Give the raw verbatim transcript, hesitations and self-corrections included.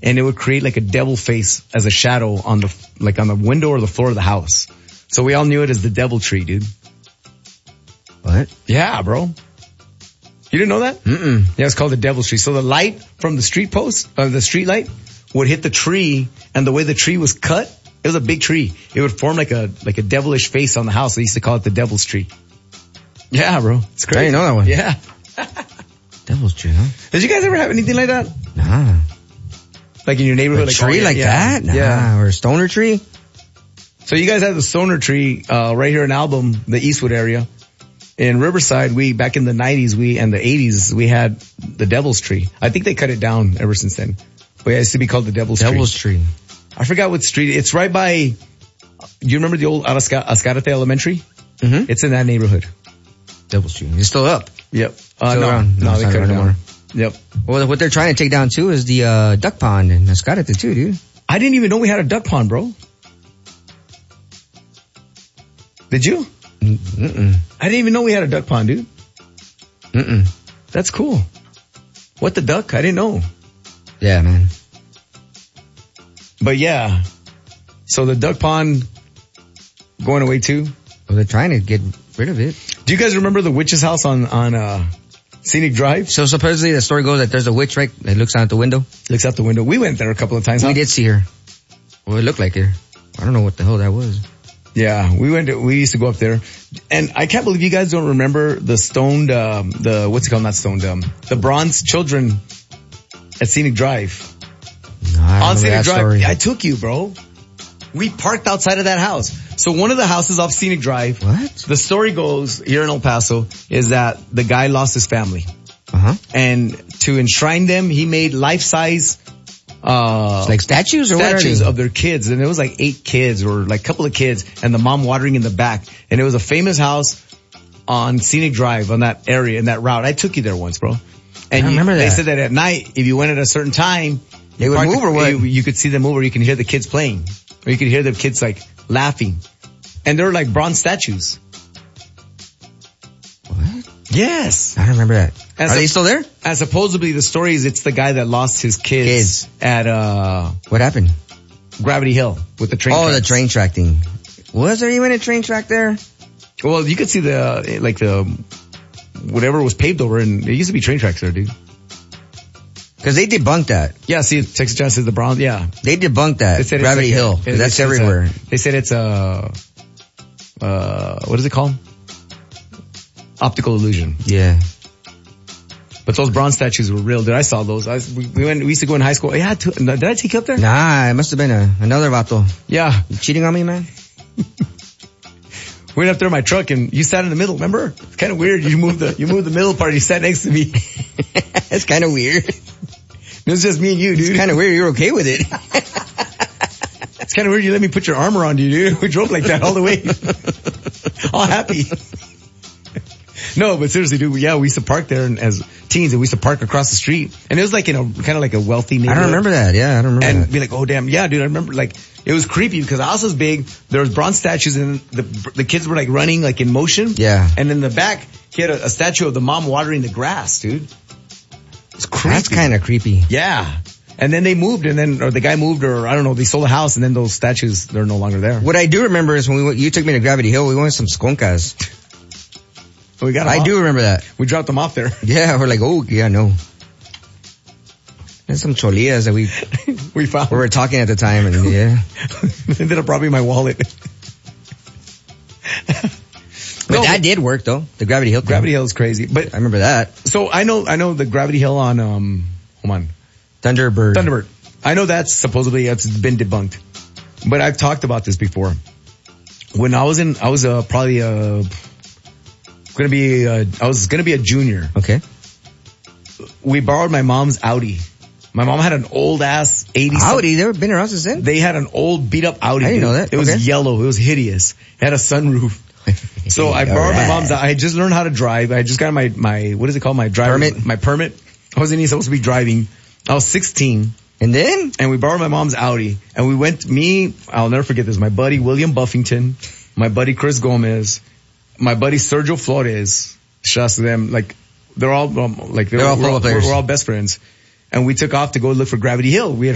and it would create like a devil face as a shadow on the, like on the window or the floor of the house. So we all knew it as the devil tree, dude. What? Yeah, bro. You didn't know that? Mm-mm. Yeah, it's called the devil's tree. So the light from the street post, uh, the street light would hit the tree, and the way the tree was cut, it was a big tree. It would form like a, like a devilish face on the house. They used to call it the devil's tree. Yeah, bro. It's crazy. I didn't know that one. Yeah. Devil's tree, huh? Did you guys ever have anything like that? Nah. Like in your neighborhood? A like tree oh, yeah, like yeah. that? Nah. Yeah. Or a stoner tree? So you guys had the stoner tree, uh, right here in Album, the Eastwood area. In Riverside, we, back in the nineties, we, and the eighties, we had the devil's tree. I think they cut it down ever since then. But yeah, it used to be called the devil's, devil's tree. tree. I forgot what street. It's right by, do you remember the old Asca- Ascarate Elementary? Mm-hmm. It's in that neighborhood. Devil's tree. It's still up. Yep. Uh, Still no, around. no, No, they it's cut not it around down. Yep. Well, what they're trying to take down too is the, uh, duck pond in Escarate too, dude. I didn't even know we had a duck pond, bro. Did you? Mm-mm. I didn't even know we had a duck pond, dude. Mm-mm. That's cool. What the duck? I didn't know. Yeah, man. But yeah. So the duck pond going away too. Well, they're trying to get rid of it. Do you guys remember the witch's house on, on, uh, Scenic Drive? So supposedly the story goes that there's a witch, right? That looks out the window. Looks out the window. We went there a couple of times. We huh? did see her. Well, it looked like her. I don't know what the hell that was. Yeah, we went to, we used to go up there. And I can't believe you guys don't remember the stoned, um, the, what's it called? Not stoned, um, the bronze children at Scenic Drive. No, I On remember Scenic that Drive. story. I took you, bro. We parked outside of that house. So one of the houses off Scenic Drive. What? The story goes here in El Paso is that the guy lost his family. Uh-huh. And to enshrine them, he made life-size, uh, It's like statues or what are statues they? of their kids. And it was like eight kids or like a couple of kids and the mom watering in the back. And it was a famous house on Scenic Drive on that area, in that route. I took you there once, bro. And I you, remember they that. said that at night, if you went at a certain time, They would parked move the- or what? You, you could see them move or you can hear the kids playing. Or you could hear the kids like laughing. And they're like bronze statues. What? Yes. I don't remember that. And Are so- they still there? And supposedly the story is it's the guy that lost his kids, Kids. at, uh, What happened? Gravity Hill with the train Oh, tracks. the train track thing. Was there even a train track there? Well, you could see the, like the, whatever was paved over and there used to be train tracks there, dude. Cause they debunked that. Yeah, see, Texas John says the Bronx, yeah. They debunked that. They said Gravity it's like Hill. a- 'Cause they that's said it's everywhere. A, they said it's a, uh, what is it called? Optical illusion. Yeah. But those bronze statues were real, dude. I saw those. I was, we, we went, we used to go in high school. Yeah, to, did I take you up there? Nah, it must have been a, another vato. Yeah. You cheating on me, man? We went up there in my truck and you sat in the middle, remember? It's kind of weird. You moved the, you moved the middle part. You sat next to me. It's kind of weird. It was just me and you, dude. It's kind of weird. You're okay with it. It's kind of weird you let me put your armor on you, dude. We drove like that all the way. All happy. No, but seriously, dude, yeah, we used to park there and as teens and we used to park across the street. And it was like in a, kind of like a wealthy I neighborhood. don't remember that. Yeah, I don't remember And that. be like, oh damn, yeah, dude, I remember like, it was creepy because the house was big, there was bronze statues and the, the kids were like running like in motion. Yeah. And in the back, he had a, a statue of the mom watering the grass, dude. It's creepy. That's kind of creepy. Yeah. And then they moved and then, or the guy moved or I don't know, they sold the house and then those statues, they're no longer there. What I do remember is when we went, you took me to Gravity Hill, we went to some skunkas. We got 'em I off. do remember that. We dropped them off there. Yeah, we're like, oh, yeah, no. There's some cholias that we, We found. we were talking at the time and yeah. Ended up robbing my wallet. But No, that did work though. The Gravity Hill thing. Gravity Hill is crazy. But I remember that. so I know, I know the Gravity Hill on, um, hold on. Thunderbird. Thunderbird. I know that's supposedly, it's been debunked. But I've talked about this before. When I was in, I was, uh, probably, uh, gonna be, uh, I was gonna be a junior. Okay. We borrowed my mom's Audi. My mom had an old ass eighties. Audi, they've been around since then? They had an old beat up Audi. I didn't dude. know that. It was Okay. yellow. It was hideous. It had a sunroof. So I borrowed my mom's, I had just learned how to drive. I had just got my, my, what is it called? My driver, Permit? my permit. I wasn't even supposed to be driving. I was sixteen And then? and we borrowed my mom's Audi and we went, me, I'll never forget this, my buddy William Buffington, my buddy Chris Gomez, my buddy Sergio Flores, shouts to them, like, they're all, um, like, they're, They're all we're, football all, players. we're all best friends. And we took off to go look for Gravity Hill. We had